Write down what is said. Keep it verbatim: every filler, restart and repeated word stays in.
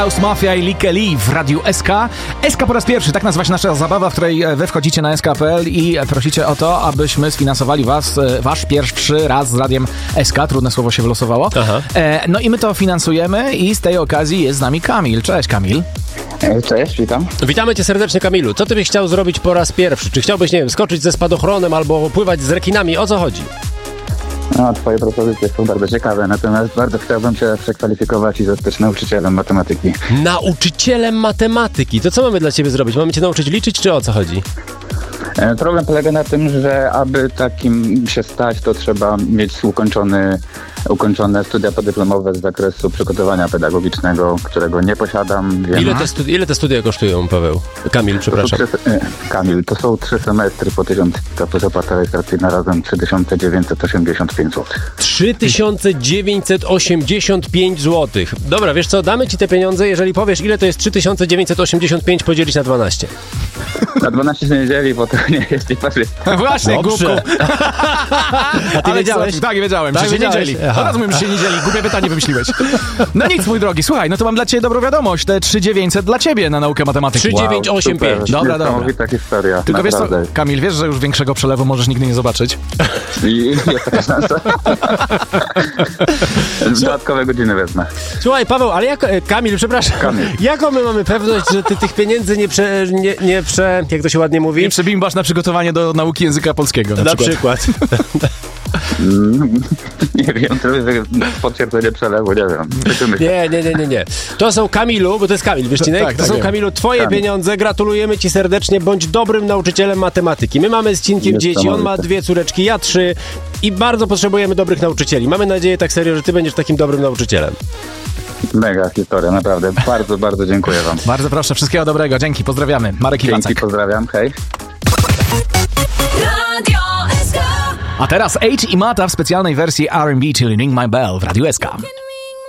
House Mafia i Likke Lee w Radiu S K. S K po raz pierwszy, tak nazywa się nasza zabawa, w której wy wchodzicie na S K kropka P L i prosicie o to, abyśmy sfinansowali was, wasz pierwszy raz z Radiem S K. Trudne słowo się wylosowało. Aha. E, no i my to finansujemy i z tej okazji jest z nami Kamil. Cześć, Kamil. Cześć, witam. Witamy cię serdecznie, Kamilu. Co ty byś chciał zrobić po raz pierwszy? Czy chciałbyś, nie wiem, skoczyć ze spadochronem albo pływać z rekinami? O co chodzi? No, twoje propozycje są bardzo ciekawe, natomiast bardzo chciałbym się przekwalifikować i zostać nauczycielem matematyki. Nauczycielem matematyki? To co mamy dla ciebie zrobić? Mamy cię nauczyć liczyć, czy o co chodzi? Problem polega na tym, że aby takim się stać, to trzeba mieć ukończony, ukończone studia podyplomowe z zakresu przygotowania pedagogicznego, którego nie posiadam. Wiem. Ile te, studi- ile te studia kosztują, Paweł? Kamil, przepraszam. To trzy, Kamil, to są trzy semestry po tysiąc, to plus opłata rejestracyjna razem trzy tysiące dziewięćset osiemdziesiąt pięć złotych. trzy tysiące dziewięćset osiemdziesiąt pięć złotych. Dobra, wiesz co, damy ci te pieniądze, jeżeli powiesz, ile to jest trzy tysiące dziewięćset osiemdziesiąt pięć podzielić na dwanaście. Na dwanaście się nie dzieli, bo to nie jest nie patrzeć. Właśnie, głupku. A ty wiedziałeś? Tak, wiedziałem, tak, że się nie dzieli. Od razu mówię, że się nie dzieli. Głupie pytanie wymyśliłeś. No nic, mój drogi, słuchaj, no to mam dla ciebie dobrą wiadomość. Te trzy tysiące dziewięćset dla ciebie na naukę matematyki. trzy tysiące dziewięćset osiemdziesiąt pięć. Wow, dobra, dobra. Niesamowita historia. Tylko wiesz co, naprawdę. Kamil, wiesz, że już większego przelewu możesz nigdy nie zobaczyć? I jest taka szansa. Dodatkowe godziny wezmę. Słuchaj, Paweł, ale jak... Kamil, przepraszam. Kamil. Jaką my mamy pewność, że ty tych pieniędzy nie prze... Nie, nie prze... Jak to się ładnie mówi? Nie przebimbasz na przygotowanie do nauki języka polskiego na, Na przykład. przykład. Mm, nie wiem, to jest potwierdzenie przelewu, nie wiem. Nie, nie, nie, nie, nie. To są, Kamilu, bo to jest Kamil Wyścinek, tak, to tak, są, wiem. Kamilu, twoje Kamil. pieniądze. Gratulujemy ci serdecznie. Bądź dobrym nauczycielem matematyki. My mamy z Cinkiem dzieci, on ma dwie córeczki, ja trzy i bardzo potrzebujemy dobrych nauczycieli. Mamy nadzieję, tak serio, że ty będziesz takim dobrym nauczycielem. Mega historia, naprawdę. Bardzo, bardzo dziękuję wam. Bardzo proszę, wszystkiego dobrego. Dzięki, pozdrawiamy. Marek Dzięki, Iwancek. pozdrawiam, hej. A teraz H i Mata w specjalnej wersji R and B, czyli Ring My Bell w Radiu S K.